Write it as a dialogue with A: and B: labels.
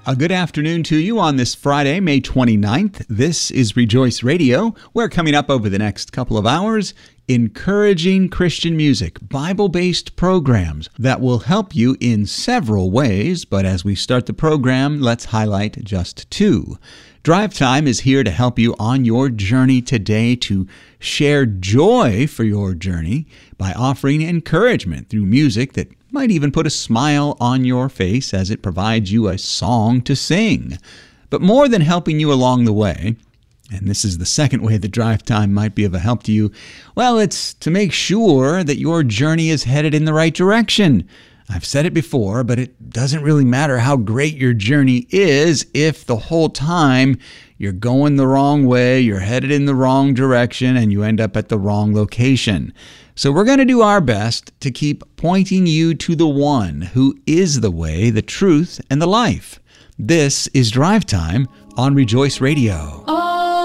A: A good afternoon to you on this Friday, May 29th. This is Rejoice Radio. We're coming up over the next couple of hours, encouraging Christian music, Bible-based programs that will help you in several ways. But as we start the program, let's highlight just two. Drive Time is here to help you on your journey today, to share joy for your journey by offering encouragement through music that might even put a smile on your face as it provides you a song to sing. But more than helping you along the way, and this is the second way that Drive Time might be of a help to you, well, it's to make sure that your journey is headed in the right direction. I've said it before, but it doesn't really matter how great your journey is if the whole time you're going the wrong way, you're headed in the wrong direction, and you end up at the wrong location. So we're going to do our best to keep pointing you to the one who is the way, the truth, and the life. This is Drive Time on Rejoice Radio.